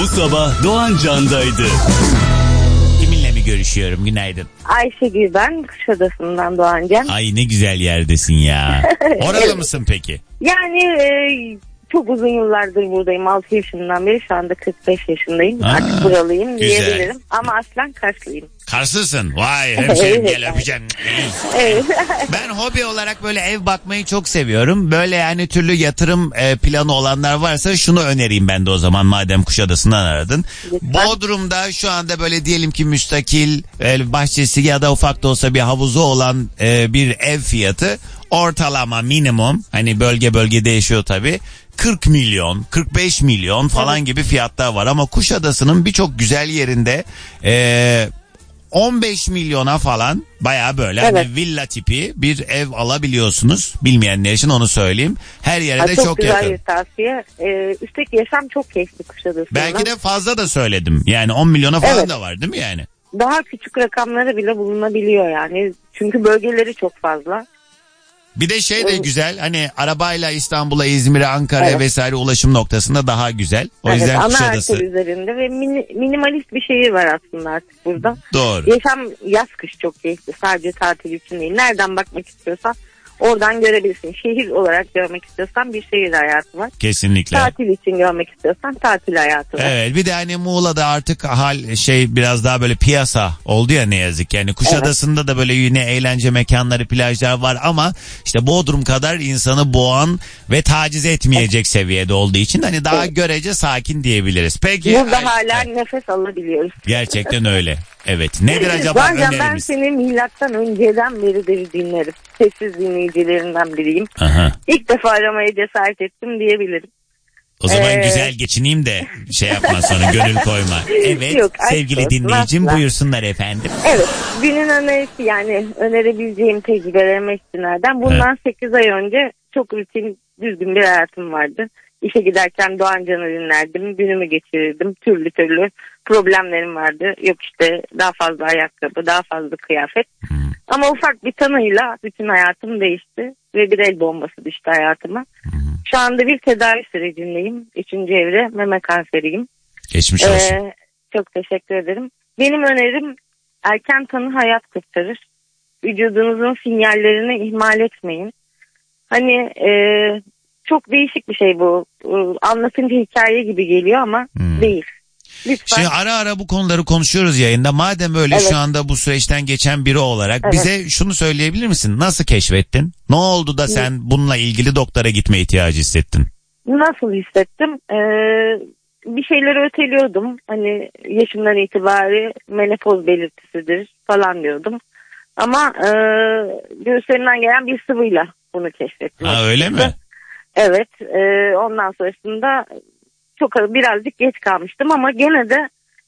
Bu sabah Doğan Can'daydı. Kiminle mi görüşüyorum? Günaydın. Ayşegül ben, Kuşadası'ndan Doğan Can. Ay ne güzel yerdesin ya. Oralı mısın peki? Yani çok uzun yıllardır buradayım. 6 yaşından beri, şu anda 45 yaşındayım. Artık buralıyım güzel. diyebilirim. Ama aslen Karslıyım. Karslısın. Vay hemşerim Evet, gel öpeceğim. Evet. Ben hobi olarak böyle ev bakmayı çok seviyorum. Böyle yani türlü yatırım planı olanlar varsa şunu önereyim ben de o zaman, madem Kuşadası'ndan aradın. Lütfen. Bodrum'da şu anda böyle diyelim ki müstakil bahçesi ya da ufak da olsa bir havuzu olan bir ev fiyatı ortalama minimum, hani bölge bölge değişiyor tabii, 40 milyon 45 milyon falan gibi fiyatlar var ama Kuşadası'nın birçok güzel yerinde 15 milyona falan baya böyle hani villa tipi bir ev alabiliyorsunuz. Bilmeyenler için onu söyleyeyim. Her yere de çok güzel yakın. bir tavsiye. Üstelik yaşam çok keyifli Kuşadası'nda. Belki de fazla da söyledim. Yani 10 milyona falan da var değil mi yani? Daha küçük rakamları bile bulunabiliyor yani. Çünkü bölgeleri çok fazla. Bir de şey de güzel, hani arabayla İstanbul'a, İzmir'e, Ankara'ya vesaire ulaşım noktasında daha güzel. O yüzden ana Kuşadası. arter üzerinde ve minimalist bir şehir var aslında artık burada. Doğru. Yaşam yaz kış çok keyifli. Sadece tatil için değil. Nereden bakmak istiyorsan oradan görebilirsin. Şehir olarak görmek istiyorsan bir şehir hayatı var. Kesinlikle. Tatil için görmek istiyorsan tatil hayatı var. Evet, bir de hani Muğla'da artık biraz daha böyle piyasa oldu ya ne yazık. Yani Kuşadası'nda da böyle yine eğlence mekanları, plajlar var ama işte Bodrum kadar insanı boğan ve taciz etmeyecek seviyede olduğu için hani daha görece sakin diyebiliriz. Peki. Burada hala nefes alabiliyoruz. Gerçekten öyle. Evet. Nedir acaba Zaten ben önerimiz? seni milattan önceden beridir dinlerim. Sessiz dinleyicilerinden biriyim. Aha. İlk defa aramaya cesaret ettim diyebilirim. O zaman güzel geçineyim de şey yapma sonra gönül koyma. Evet Yok, sevgili olsun, dinleyicim asla. buyursunlar efendim. Evet, günün önerisi, yani önerebileceğim tecrübelerime istinaden bundan 8 ay önce çok rutin, düzgün bir hayatım vardı. İşe giderken Doğan Can'ı dinlerdim, günümü geçirirdim, türlü problemlerim vardı. Yok işte daha fazla ayakkabı, daha fazla kıyafet. Ama ufak bir tanıyla bütün hayatım değişti ve bir el bombası düştü hayatıma. Şu anda bir tedavi sürecindeyim. 3. evre meme kanseriyim. Geçmiş olsun. Çok teşekkür ederim. Benim önerim, erken tanı hayat kurtarır. Vücudunuzun sinyallerini ihmal etmeyin. Hani çok değişik bir şey bu. Anlatınca hikaye gibi geliyor ama değil. Lütfen. Şimdi ara ara bu konuları konuşuyoruz yayında. Madem öyle şu anda bu süreçten geçen biri olarak bize şunu söyleyebilir misin? Nasıl keşfettin? Ne oldu da sen bununla ilgili doktora gitme ihtiyacı hissettin? Nasıl hissettim? Bir şeyleri öteliyordum. Hani yaşımdan itibaren menopoz belirtisidir falan diyordum. Ama göğüslerimden gelen bir sıvıyla bunu keşfettim. Ha, öyle mi? Evet. Ondan sonrasında birazcık geç kalmıştım ama gene de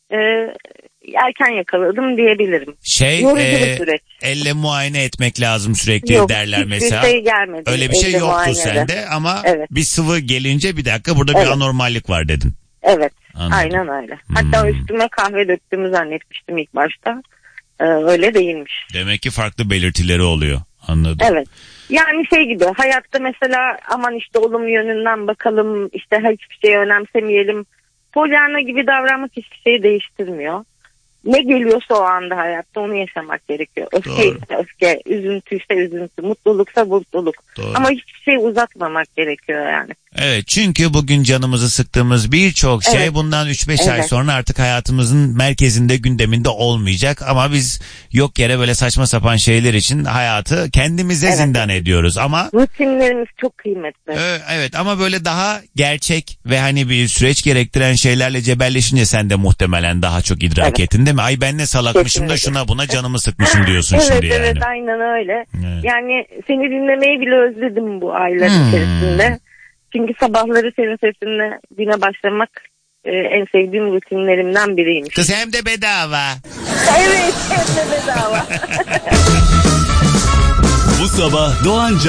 erken yakaladım diyebilirim. Yorucu bir süreç. Elle muayene etmek lazım sürekli derler mesela. Yok, hiçbir şey gelmedi. Öyle bir şey yoktu muayenede sende ama bir sıvı gelince bir dakika burada bir anormallik var dedin. Evet. Anladım. Aynen öyle. Hatta üstüme kahve döktüğümü zannetmiştim ilk başta. Öyle değilmiş. Demek ki farklı belirtileri oluyor. Anladım. Evet. Yani şey gibi, hayatta mesela aman işte olumlu yönünden bakalım, işte hiçbir şeyi önemsemeyelim. Pollyanna gibi davranmak hiçbir şeyi değiştirmiyor. Ne geliyorsa o anda hayatta onu yaşamak gerekiyor. Öfke ise öfke, üzüntü ise üzüntü, mutluluksa mutluluk. Doğru. Ama hiçbir şey uzatmamak gerekiyor yani. Evet, çünkü bugün canımızı sıktığımız birçok şey bundan 3-5 ay sonra artık hayatımızın merkezinde, gündeminde olmayacak. Ama biz yok yere böyle saçma sapan şeyler için hayatı kendimize zindan ediyoruz. Ama rutinlerimiz çok kıymetli. Evet, ama böyle daha gerçek ve hani bir süreç gerektiren şeylerle cebelleşince sen de muhtemelen daha çok idrak ettin değil mi? Ay ben ne salakmışım da şuna buna canımı sıkmışım diyorsun şimdi yani. Evet, aynen öyle. Evet. Yani seni dinlemeyi bile özledim bu aylar içerisinde. Çünkü sabahları senin sesinle güne başlamak en sevdiğim rutinlerimden biriymiş. Kız hem de bedava. Evet, hem de bedava. Bu sabah Doğan